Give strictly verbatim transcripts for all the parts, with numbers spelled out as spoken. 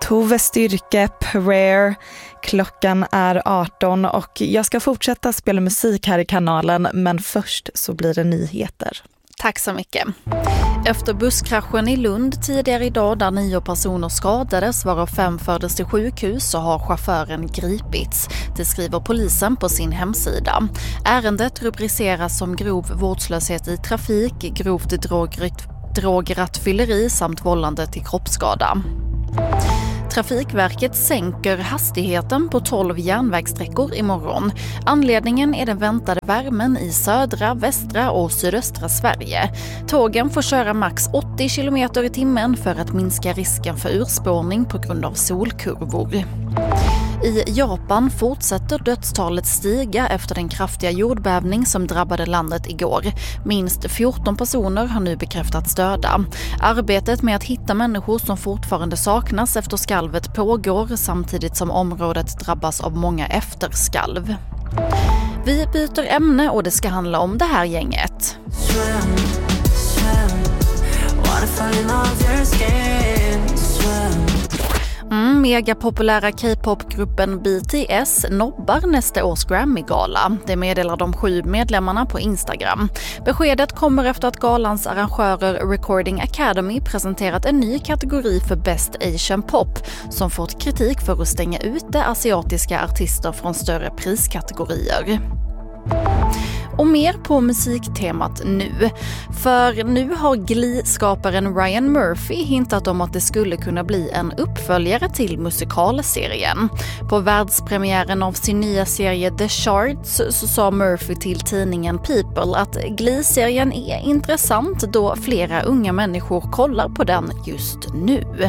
Tove Styrke, Prayer. Klockan är arton och jag ska fortsätta spela musik här i kanalen, men först så blir det nyheter. Tack så mycket. Efter busskraschen i Lund tidigare idag där nio personer skadades varav fem fördes till sjukhus så har chauffören gripits. Det skriver polisen på sin hemsida. Ärendet rubriceras som grov vårdslöshet i trafik, grovt drogryt, drograttfylleri samt vållande till kroppsskada. Trafikverket sänker hastigheten på tolv järnvägssträckor imorgon. Anledningen är den väntade värmen i södra, västra och sydöstra Sverige. Tågen får köra max åttio kilometer i timmen för att minska risken för urspårning på grund av solkurvor. I Japan fortsätter dödstalet stiga efter den kraftiga jordbävning som drabbade landet igår. Minst fjorton personer har nu bekräftats döda. Arbetet med att hitta människor som fortfarande saknas efter skalvet pågår samtidigt som området drabbas av många efterskalv. Vi byter ämne och det ska handla om det här gänget. Swim, swim, waterfalling off your skin, swim. Mm, megapopulära K-popgruppen B T S nobbar nästa års Grammy-gala. Det meddelar de sju medlemmarna på Instagram. Beskedet kommer efter att galans arrangörer Recording Academy presenterat en ny kategori för Best Asian Pop som fått kritik för att stänga ute asiatiska artister från större priskategorier. Och mer på musiktemat nu. För nu har Glee-skaparen Ryan Murphy hintat om att det skulle kunna bli en uppföljare till musikalserien. På världspremiären av sin nya serie The Shards så sa Murphy till tidningen People att Glee-serien är intressant då flera unga människor kollar på den just nu.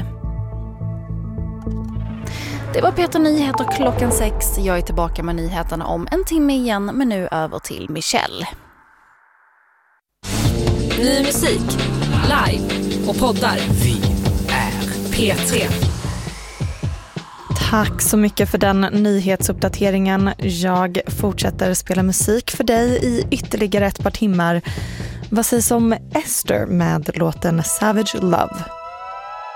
Det var Peter Nyheter klockan sex. Jag är tillbaka med nyheterna om en timme igen, men nu över till Michelle. Ny musik, live och poddar. Vi är P tre. Tack så mycket för den nyhetsuppdateringen. Jag fortsätter spela musik för dig i ytterligare ett par timmar. Vad sägs om Esther med låten Savage Love?